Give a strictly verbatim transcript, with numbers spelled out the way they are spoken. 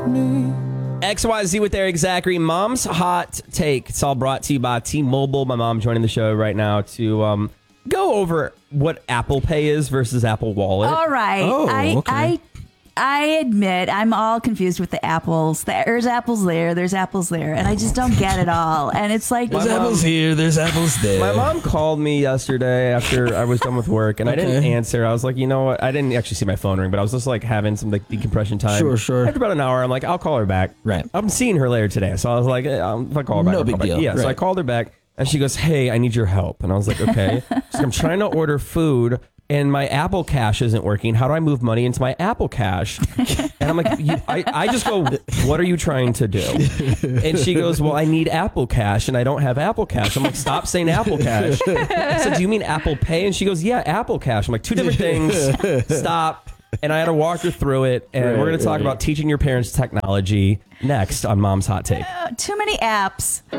X Y Z with Eric Zachary. Mom's Hot Take. It's all brought to you by T-Mobile. My mom joining the show right now to um, go over what Apple Pay is versus Apple Wallet. All right. Oh, I, okay. I I admit I'm all confused with the apples. There's apples there. There's apples there. And I just don't get it all. And it's like... There's mom- apples here. There's apples there. My mom called me yesterday after I was done with work, and I didn't Okay. answer. I was like, you know what? I didn't actually see my phone ring, but I was just like having some like decompression time. Sure, sure. After about an hour, I'm like, I'll call her back. Right. I'm seeing her later today, so I was like, eh, um, if I call her back, No I'll big call back. deal. Yeah. So I Right. called her back, and she goes, "Hey, I need your help." And I was like, "Okay." She's like, I'm trying to order food, and my Apple Cash isn't working. How do I move money into my Apple Cash? And I'm like, you, I, I just go, what are you trying to do? And she goes, well, I need Apple Cash, and I don't have Apple Cash. I'm like, stop saying Apple Cash. I said, do you mean Apple Pay? And she goes, yeah, Apple Cash. I'm like, two different things. Stop. And I had to walk her through it. And Right, we're going to talk right. about teaching your parents technology next on Mom's Hot Take. Uh, too many apps.